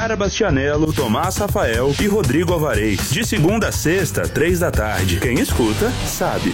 Mara Bastianello, Tomás Rafael e Rodrigo Alvarez. De segunda a sexta, 3 da tarde. Quem escuta, sabe.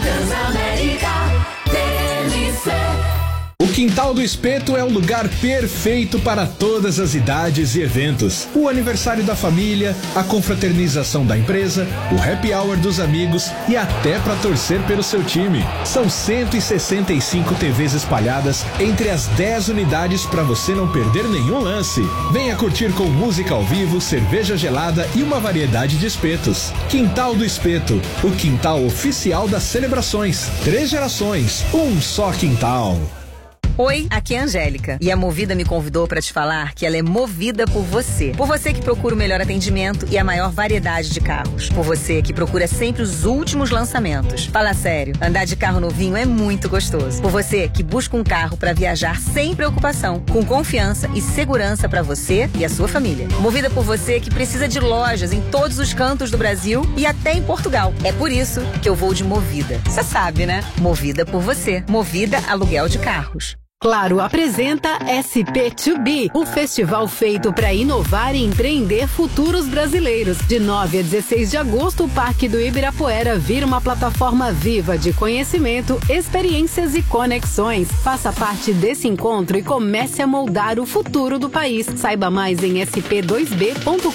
O Quintal do Espeto é o lugar perfeito para todas as idades e eventos. O aniversário da família, a confraternização da empresa, o happy hour dos amigos e até para torcer pelo seu time. São 165 TVs espalhadas entre as 10 unidades para você não perder nenhum lance. Venha curtir com música ao vivo, cerveja gelada e uma variedade de espetos. Quintal do Espeto, o quintal oficial das celebrações. 3 gerações, um só quintal. Oi, aqui é a Angélica e a Movida me convidou para te falar que ela é movida por você. Por você que procura o melhor atendimento e a maior variedade de carros. Por você que procura sempre os últimos lançamentos. Fala sério, andar de carro novinho é muito gostoso. Por você que busca um carro para viajar sem preocupação, com confiança e segurança para você e a sua família. Movida por você que precisa de lojas em todos os cantos do Brasil e até em Portugal. É por isso que eu vou de Movida. Você sabe, né? Movida por você. Movida Aluguel de Carros. Claro apresenta SP2B, um festival feito para inovar e empreender futuros brasileiros. De 9 a 16 de agosto, o Parque do Ibirapuera vira uma plataforma viva de conhecimento, experiências e conexões. Faça parte desse encontro e comece a moldar o futuro do país. Saiba mais em sp2b.com.br.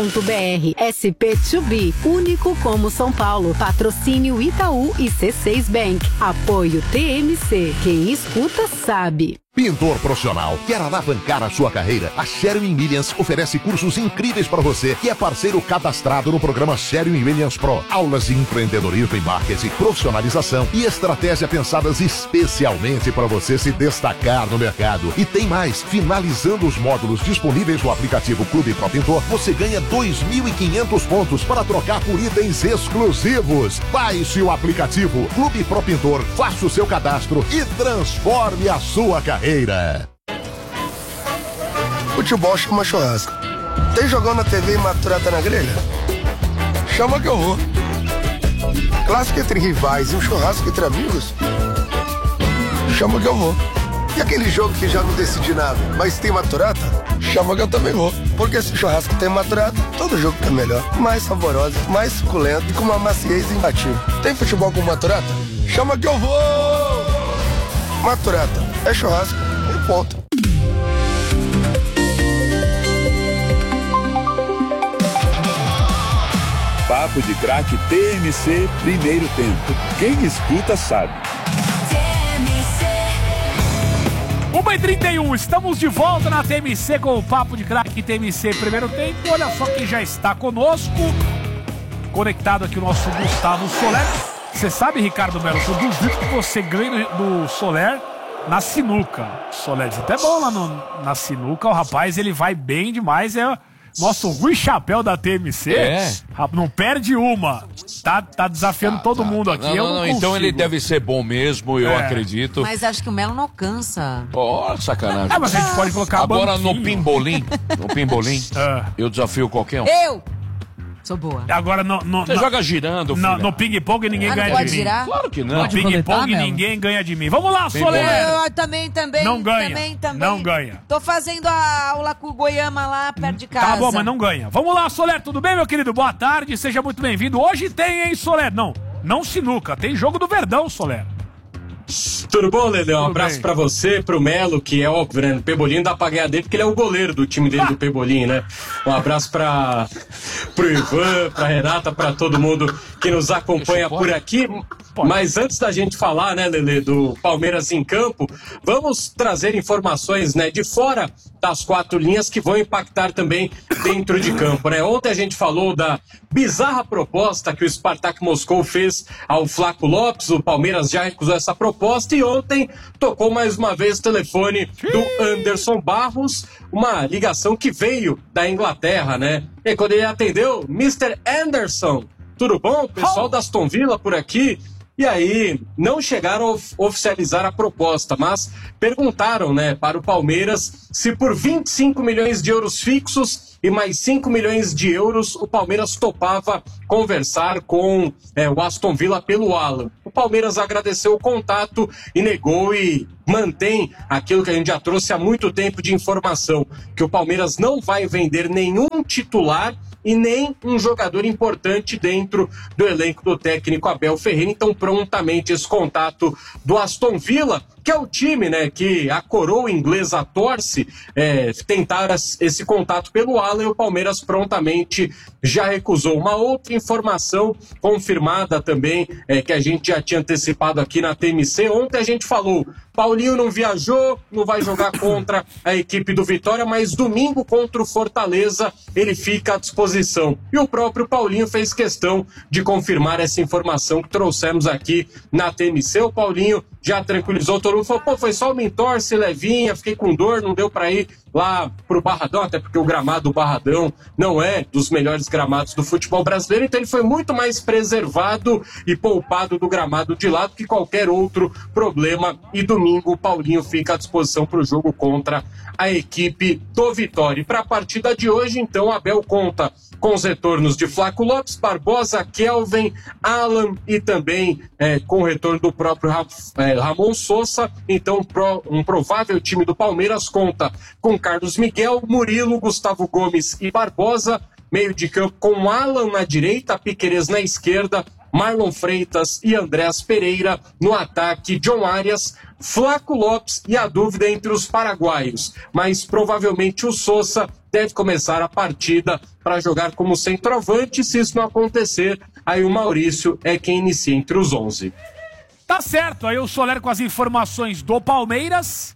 SP2B, único como São Paulo. Patrocínio Itaú e C6 Bank. Apoio TMC. Quem escuta sabe. Pintor profissional, quer alavancar a sua carreira? A Sherwin-Williams oferece cursos incríveis para você que é parceiro cadastrado no programa Sherwin-Williams Pro. Aulas de empreendedorismo e marketing, profissionalização e estratégia pensadas especialmente para você se destacar no mercado. E tem mais, finalizando os módulos disponíveis no aplicativo Clube Pro Pintor, você ganha 2.500 pontos para trocar por itens exclusivos. Baixe o aplicativo Clube Pro Pintor, faça o seu cadastro e transforme a sua carreira. Futebol chama churrasco. Tem jogão na TV e maturata na grelha? Chama que eu vou. Clássico entre rivais e um churrasco entre amigos? Chama que eu vou. E aquele jogo que já não decidi nada, mas tem maturata? Chama que eu também vou. Porque se o churrasco tem maturata, todo jogo fica melhor. Mais saboroso, mais suculento e com uma maciez imbatível. Tem futebol com maturata? Chama que eu vou! Maturata, é churrasco e ponto. Papo de Craque TMC, primeiro tempo. Quem escuta sabe. 1h31, estamos de volta na TMC com o Papo de Craque TMC, primeiro tempo. Olha só quem já está conosco. Conectado aqui o nosso Gustavo Soler. Você sabe, Ricardo Melo, que eu duvido que você ganhe do Soler na sinuca. Soler, você até bom lá na sinuca. O rapaz, ele vai bem demais. É nosso Rui Chapéu da TMC. É. Não perde uma. Tá desafiando todo mundo aqui. Não, então ele deve ser bom mesmo, eu acredito. Mas acho que o Melo não alcança. Ó, sacanagem. Mas a gente pode colocar agora banquinho. no pimbolim, eu desafio qualquer um. Eu! Sou boa. Agora Você joga girando, filha. No ping-pong ninguém ganha pode de mim. girar? Claro que não. No ping-pong ninguém ganha de mim. Vamos lá, Soler! Eu também. Não ganha. Também. Não ganha. Tô fazendo a aula com o Goiama lá, perto de casa. Tá bom, mas não ganha. Vamos lá, Soler, tudo bem, meu querido? Boa tarde, seja muito bem-vindo. Hoje tem, hein, Soler? Não sinuca, tem jogo do Verdão, Soler. Tudo bom, Lelê? Um abraço pra você, pro Melo, que é óbvio, né? No Pebolim dá pra ganhar dele, porque ele é o goleiro do time dele do Pebolim, né? Um abraço pro Ivan, pra Renata, pra todo mundo que nos acompanha por aqui. Mas antes da gente falar, né, Lelê, do Palmeiras em campo, vamos trazer informações, né, de fora das 4 linhas que vão impactar também dentro de campo, né? Ontem a gente falou da bizarra proposta que o Spartak Moscou fez ao Flaco Lopes, o Palmeiras já recusou essa proposta e ontem tocou mais uma vez o telefone do Anderson Barros, uma ligação que veio da Inglaterra, né? E quando ele atendeu, Mr. Anderson, tudo bom? Pessoal da Aston Villa por aqui. E aí, não chegaram a oficializar a proposta, mas perguntaram, né, para o Palmeiras se por 25 milhões de euros fixos e mais 5 milhões de euros o Palmeiras topava conversar com o Aston Villa pelo Alan. O Palmeiras agradeceu o contato e negou e mantém aquilo que a gente já trouxe há muito tempo de informação, que o Palmeiras não vai vender nenhum titular e nem um jogador importante dentro do elenco do técnico Abel Ferreira. Então, prontamente, esse contato do Aston Villa, que é o time, né, que a coroa inglesa torce, tentar esse contato pelo Alan, e o Palmeiras prontamente já recusou. Uma outra informação confirmada também, que a gente já tinha antecipado aqui na TMC, ontem a gente falou, Paulinho não viajou, não vai jogar contra a equipe do Vitória, mas domingo contra o Fortaleza ele fica à disposição. E o próprio Paulinho fez questão de confirmar essa informação que trouxemos aqui na TMC. O Paulinho já tranquilizou todo mundo, falou, pô, foi só uma entorse levinha, fiquei com dor, não deu pra ir lá pro Barradão, até porque o gramado do Barradão não é dos melhores gramados do futebol brasileiro, então ele foi muito mais preservado e poupado do gramado de lá do que qualquer outro problema, e domingo o Paulinho fica à disposição para o jogo contra a equipe do Vitória. E para a partida de hoje, então, o Abel conta com os retornos de Flaco Lopes, Barbosa, Kelvin, Alan e também com o retorno do próprio Ramon Sosa. Então, um provável time do Palmeiras conta com Carlos Miguel, Murilo, Gustavo Gomes e Barbosa. Meio de campo com Alan na direita, Piquerez na esquerda, Marlon Freitas e Andrés Pereira. No ataque, John Arias, Flaco Lopes e a dúvida entre os paraguaios. Mas provavelmente o Sosa deve começar a partida para jogar como centroavante. Se isso não acontecer, aí o Maurício é quem inicia entre os 11. Tá certo, aí o Soler com as informações do Palmeiras.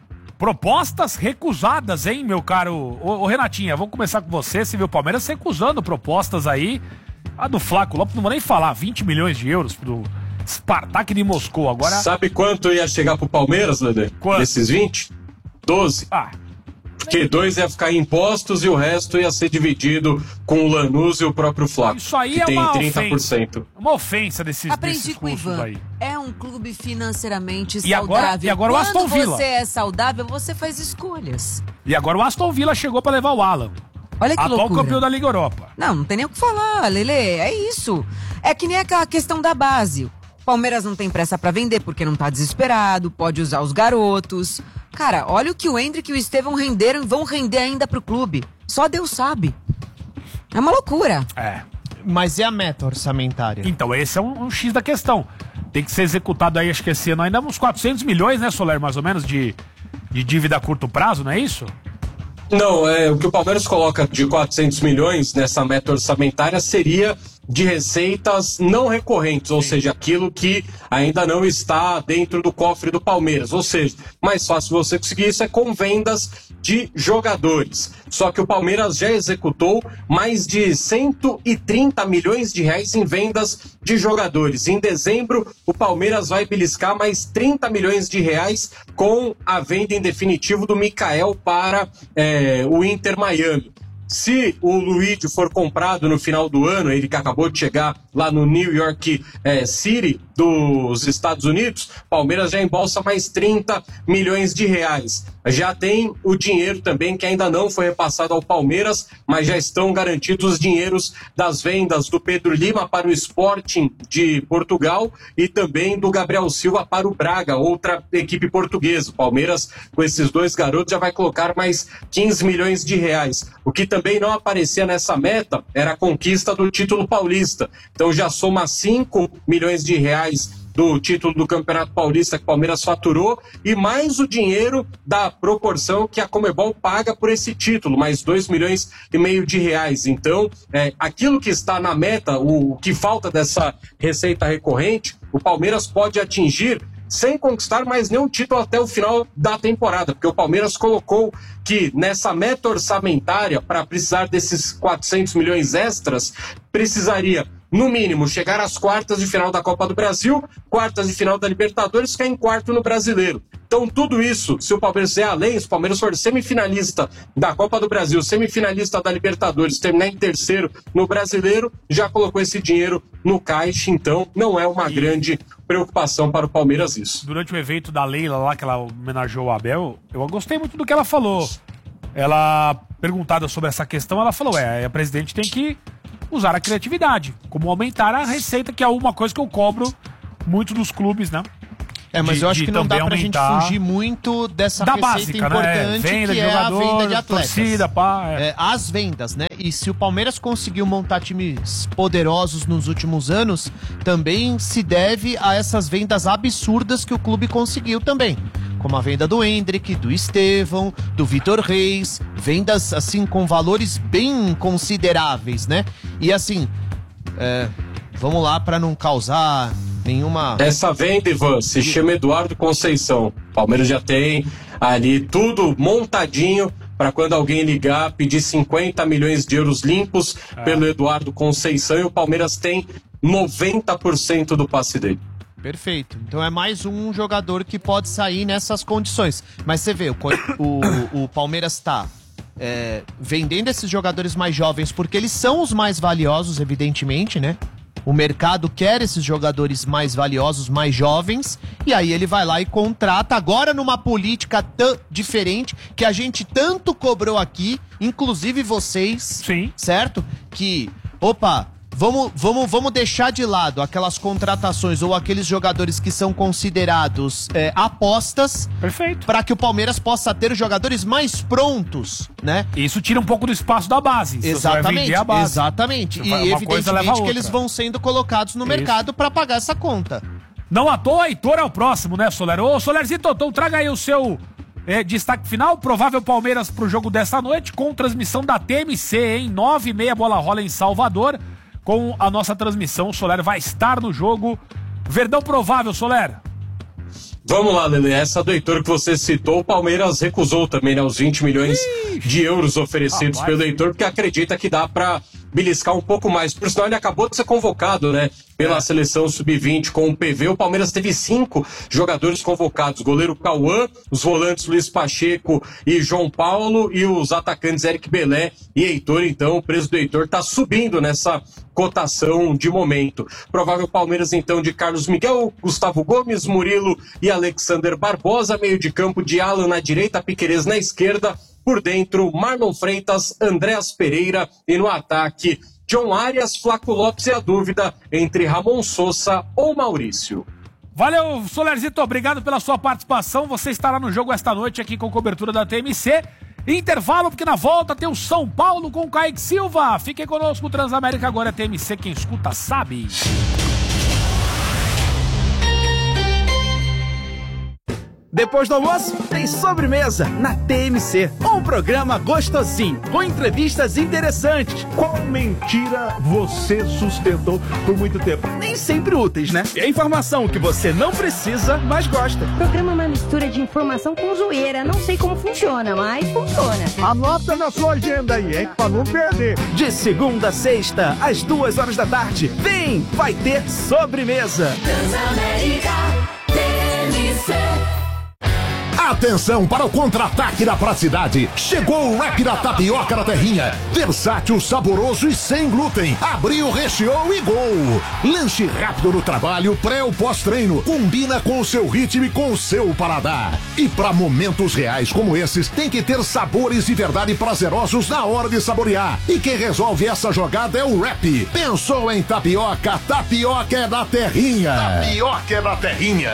Propostas recusadas, hein, meu caro? Ô Renatinha, vamos começar com você. Você viu o Palmeiras recusando propostas aí. A do Flaco Lopes, não vou nem falar, 20 milhões de euros pro Spartak de Moscou. Agora... Sabe quanto ia chegar pro Palmeiras, Lede? Quanto? Desses 20? 12. Porque 2 ia ficar em impostos e o resto ia ser dividido com o Lanús e o próprio Flaco. Isso aí que é tem uma 30%. ofensa. Uma ofensa desses Aprendi com o Ivan. aí. É um clube financeiramente E saudável. agora o Aston Villa. Quando você é saudável, você faz escolhas. E agora o Aston Villa chegou pra levar o Alan. Olha que atual loucura. campeão da Liga Europa. Não tem nem o que falar, Lele. É isso. É que nem aquela questão da base. O Palmeiras não tem pressa pra vender porque não tá desesperado, pode usar os garotos. Cara, olha o que o Endrick e o Estevão renderam e vão render ainda pro clube. Só Deus sabe. É uma loucura. É. Mas e a meta orçamentária? Então, esse é um X da questão. Tem que ser executado aí, acho que esse ano ainda uns 400 milhões, né, Soler, mais ou menos, de dívida a curto prazo, não é isso? Não, o que o Palmeiras coloca de 400 milhões nessa meta orçamentária seria de receitas não recorrentes, ou seja, aquilo que ainda não está dentro do cofre do Palmeiras. Ou seja, mais fácil você conseguir isso é com vendas de jogadores. Só que o Palmeiras já executou mais de 130 milhões de reais em vendas de jogadores. Em dezembro, o Palmeiras vai beliscar mais 30 milhões de reais com a venda em definitivo do Mikael para o Inter Miami. Se o Luigi for comprado no final do ano, ele que acabou de chegar lá no New York City dos Estados Unidos, Palmeiras já embolsa mais 30 milhões de reais. Já tem o dinheiro também que ainda não foi repassado ao Palmeiras, mas já estão garantidos os dinheiros das vendas do Pedro Lima para o Sporting de Portugal e também do Gabriel Silva para o Braga, outra equipe portuguesa. O Palmeiras, com esses dois garotos, já vai colocar mais 15 milhões de reais. O que também não aparecia nessa meta era a conquista do título paulista. Então já soma 5 milhões de reais do título do Campeonato Paulista que o Palmeiras faturou e mais o dinheiro da proporção que a Conmebol paga por esse título, mais 2,5 milhões de reais. Então, aquilo que está na meta, o que falta dessa receita recorrente, o Palmeiras pode atingir sem conquistar mais nenhum título até o final da temporada, porque o Palmeiras colocou que nessa meta orçamentária, para precisar desses 400 milhões extras, precisaria no mínimo, chegar às quartas de final da Copa do Brasil, quartas de final da Libertadores, ficar em quarto no Brasileiro. Então, tudo isso, se o Palmeiras fizer além, se o Palmeiras for semifinalista da Copa do Brasil, semifinalista da Libertadores, terminar em terceiro no Brasileiro, já colocou esse dinheiro no caixa, então não é uma grande preocupação para o Palmeiras isso. Durante o evento da Leila lá, que ela homenageou o Abel, eu gostei muito do que ela falou. Ela, perguntada sobre essa questão, ela falou, a presidente tem que usar a criatividade, como aumentar a receita, que é uma coisa que eu cobro muitos dos clubes, né? Mas eu acho que não dá pra gente fugir muito dessa receita básica, importante, né? Venda que de jogador, é a venda de atletas. Torcida, as vendas, né? E se o Palmeiras conseguiu montar times poderosos nos últimos anos, também se deve a essas vendas absurdas que o clube conseguiu também. Como a venda do Hendrick, do Estevão, do Vitor Reis, vendas assim com valores bem consideráveis, né? E assim, vamos lá pra não causar nenhuma... Essa venda, Ivan, se chama Eduardo Conceição. Palmeiras já tem ali tudo montadinho para quando alguém ligar, pedir 50 milhões de euros limpos pelo Eduardo Conceição, e o Palmeiras tem 90% do passe dele. Perfeito. Então é mais um jogador que pode sair nessas condições. Mas você vê, o Palmeiras está vendendo esses jogadores mais jovens porque eles são os mais valiosos, evidentemente, né? O mercado quer esses jogadores mais valiosos, mais jovens, e aí ele vai lá e contrata, agora numa política tão diferente, que a gente tanto cobrou aqui, inclusive vocês, sim, certo? Que, vamos deixar de lado aquelas contratações ou aqueles jogadores que são considerados apostas. Perfeito. Para que o Palmeiras possa ter jogadores mais prontos, né? Isso tira um pouco do espaço da base. Exatamente, a base. Exatamente. E evidentemente que eles vão sendo colocados no mercado para pagar essa conta. Não à toa, Heitor é o próximo, né, Soler? Ô, Solerzito, então traga aí o seu destaque final, provável Palmeiras pro jogo dessa noite, com transmissão da TMC, hein? 9h30, bola rola em Salvador. Com a nossa transmissão, o Soler vai estar no jogo. Verdão provável, Soler. Vamos lá, Lelê. Essa do Heitor que você citou, o Palmeiras recusou também, né, os 20 milhões de euros oferecidos pelo Heitor, porque acredita que dá pra beliscar um pouco mais. Por sinal, ele acabou de ser convocado, né, pela seleção sub-20 com o PV. O Palmeiras teve 5 jogadores convocados. Goleiro Cauã, os volantes Luiz Pacheco e João Paulo, e os atacantes Eric Belé e Heitor. Então, o preço do Heitor tá subindo nessa cotação de momento. Provável Palmeiras, então, de Carlos Miguel, Gustavo Gomes, Murilo e Alexander Barbosa. Meio de campo de Alan na direita, Piquerez na esquerda. Por dentro, Marlon Freitas, Andréas Pereira, e no ataque, John Arias, Flaco Lopes, e a dúvida entre Ramon Sousa ou Maurício. Valeu, Solerzito, obrigado pela sua participação. Você estará no jogo esta noite aqui com cobertura da TMC. Intervalo, porque na volta tem o São Paulo com o Kaique Silva. Fiquem conosco, o Transamérica agora é TMC, quem escuta sabe. Depois do almoço, tem sobremesa na TMC. Um programa gostosinho, com entrevistas interessantes. Qual mentira você sustentou por muito tempo? Nem sempre úteis, né? É informação que você não precisa, mas gosta. O programa é uma mistura de informação com zoeira. Não sei como funciona, mas funciona. Anota na sua agenda aí, hein? Pra não perder. De segunda a sexta, às 2h da tarde. Vem, vai ter sobremesa. Transamérica TMC. Atenção para o contra-ataque da praticidade. Chegou o Wrap da Tapioca da Terrinha. Versátil, saboroso e sem glúten. Abriu, recheou e gol. Lanche rápido no trabalho, pré ou pós-treino. Combina com o seu ritmo e com o seu paladar. E para momentos reais como esses, tem que ter sabores de verdade prazerosos na hora de saborear. E quem resolve essa jogada é o Wrap. Pensou em tapioca? Tapioca é da Terrinha. Tapioca é da Terrinha.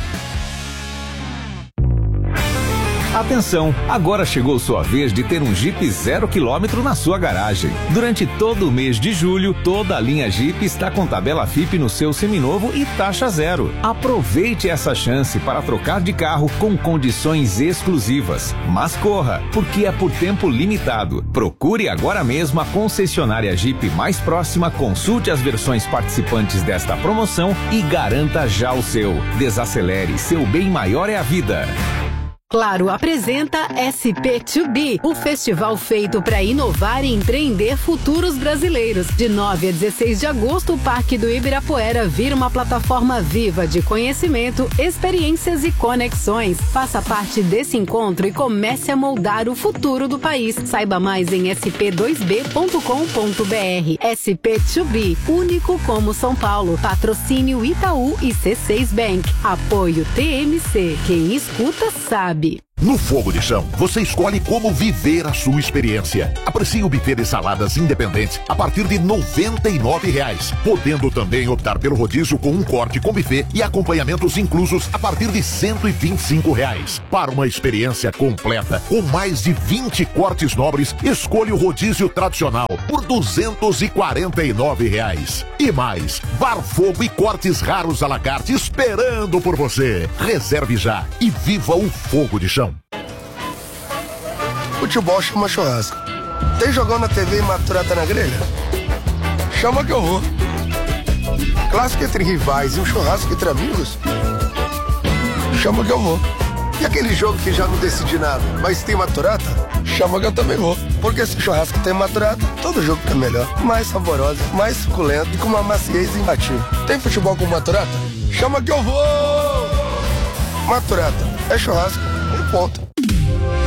Atenção, agora chegou sua vez de ter um Jeep 0 km na sua garagem. Durante todo o mês de julho, toda a linha Jeep está com tabela FIP no seu seminovo e taxa zero. Aproveite essa chance para trocar de carro com condições exclusivas. Mas corra, porque é por tempo limitado. Procure agora mesmo a concessionária Jeep mais próxima, consulte as versões participantes desta promoção e garanta já o seu. Desacelere, seu bem maior é a vida. Claro apresenta SP2B, o festival feito para inovar e empreender futuros brasileiros. De 9 a 16 de agosto, o Parque do Ibirapuera vira uma plataforma viva de conhecimento, experiências e conexões. Faça parte desse encontro e comece a moldar o futuro do país. Saiba mais em sp2b.com.br. SP2B, único como São Paulo. Patrocínio Itaú e C6 Bank. Apoio TMC. Quem escuta sabe. sabe. No Fogo de Chão, você escolhe como viver a sua experiência. Aprecie o buffet de saladas independente a partir de R$ 99,00, podendo também optar pelo rodízio com um corte com buffet e acompanhamentos inclusos a partir de R$ 125,00. Para uma experiência completa, com mais de 20 cortes nobres, escolha o rodízio tradicional por R$ 249,00. E mais, bar fogo e cortes raros à la carte esperando por você. Reserve já e viva o Fogo de Chão. Futebol chama churrasco. Tem jogão na TV e maturata na grelha? Chama que eu vou. Clássico entre rivais e um churrasco entre amigos? Chama que eu vou. E aquele jogo que já não decidi nada, mas tem maturata? Chama que eu também vou. Porque se churrasco tem maturata, todo jogo fica melhor. Mais saboroso, mais suculento e com uma maciez imbatível. Tem futebol com maturata? Chama que eu vou! Maturata é churrasco, ponto.